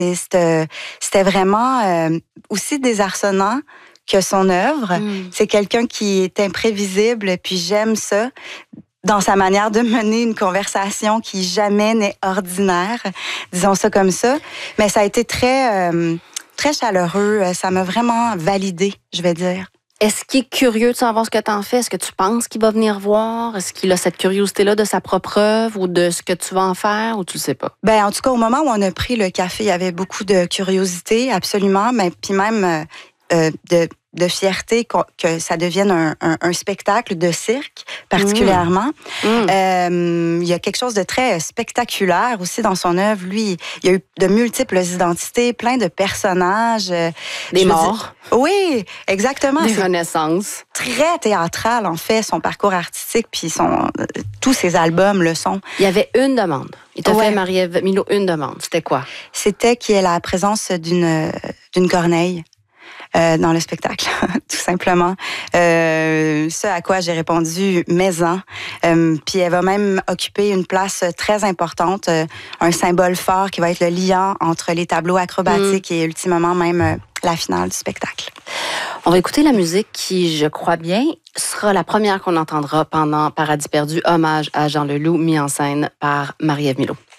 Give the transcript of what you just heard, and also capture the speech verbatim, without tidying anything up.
Et c'était, c'était vraiment euh, aussi désarçonnant que son œuvre. Mm. C'est quelqu'un qui est imprévisible, puis j'aime ça. Dans sa manière de mener une conversation qui jamais n'est ordinaire, disons ça comme ça. Mais ça a été très, euh, très chaleureux. Ça m'a vraiment validé, je vais dire. Est-ce qu'il est curieux de savoir ce que tu en fais? Est-ce que tu penses qu'il va venir voir? Est-ce qu'il a cette curiosité-là de sa propre œuvre ou de ce que tu vas en faire ou tu le sais pas? Ben, en tout cas, au moment où on a pris le café, il y avait beaucoup de curiosité, absolument. Mais puis même euh, de... de fierté que ça devienne un, un, un spectacle de cirque, particulièrement. Mmh. Mmh. Euh, il y a quelque chose de très spectaculaire aussi dans son œuvre. Lui, il y a eu de multiples identités, plein de personnages. Des morts. Dire, oui, exactement. Des renaissances. Très théâtral, en fait, son parcours artistique, puis son, tous ses albums le sont. Il y avait une demande. Il t'a ouais. fait, Marie-Ève Milot, une demande. C'était quoi? C'était qu'il y ait la présence d'une, d'une corneille. Euh, dans le spectacle, tout simplement. Euh, ce à quoi j'ai répondu maison. Euh, puis elle va même occuper une place très importante, euh, un symbole fort qui va être le lien entre les tableaux acrobatiques mmh. et ultimement même euh, la finale du spectacle. On va écouter la musique qui, je crois bien, sera la première qu'on entendra pendant Paradis perdu, hommage à Jean Leloup, mis en scène par Marie-Ève Milot.